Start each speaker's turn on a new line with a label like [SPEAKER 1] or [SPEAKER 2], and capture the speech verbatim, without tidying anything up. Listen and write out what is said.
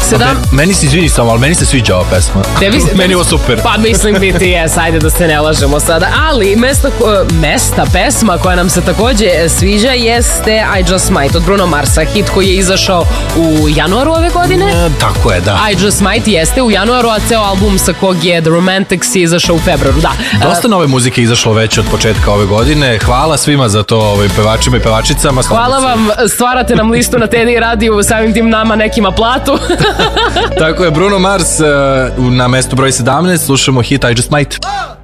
[SPEAKER 1] Meni se izvini samo, ali meni se sviđa ova pesma. Meni je ovo super.
[SPEAKER 2] Pa mislim biti jes, ajde da se ne lažemo sada. Ali mesta, mesta, pesma koja nam se takođe sviđa jeste I Just Might od Bruno Marsa, hit koji je izašao u januaru ove godine.
[SPEAKER 1] E, tako je, da.
[SPEAKER 2] I Just Might jeste u januaru, a ceo album sa kog je The Romantics je izašao u februaru, da.
[SPEAKER 1] Dosta nove muzike izašlo već od početka ove godine. Hvala svima za to, ovim pevačima i pevačicama.
[SPEAKER 2] Hvala vam, stvarate nam listu na Teddy radiju, samim tim nama nekima platu.
[SPEAKER 1] Tako je, Bruno Mars na mestu broj sedamnaest, slušamo hit I Just Might.